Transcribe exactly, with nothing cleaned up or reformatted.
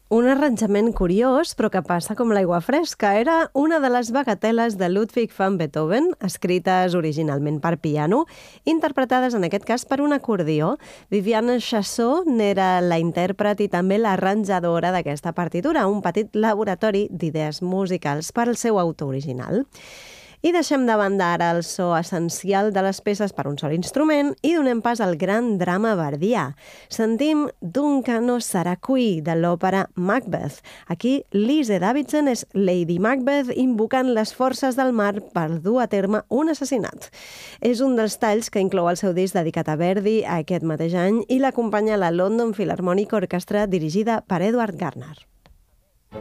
Un arranjament curiós, però que passa com l'aigua fresca. Era una de les bagateles de Ludwig van Beethoven, escrites originalment per piano, interpretades en aquest cas per un acordió. Viviane Chassot n'era la intèrpret i també l'arranjadora d'aquesta partitura, un petit laboratori d'idees musicals per al seu autor original. I deixem de banda ara el so essencial de les peces per un sol instrument i donem pas al gran drama verdià. Sentim Duncan no sarà qui, de l'òpera Macbeth. Aquí, Lise Davidson és Lady Macbeth invocant les forces del mar per dur a terme un assassinat. És un dels talls que inclou el seu disc dedicat a Verdi aquest mateix any i l'acompanya la London Philharmonic Orchestra dirigida per Edward Garner.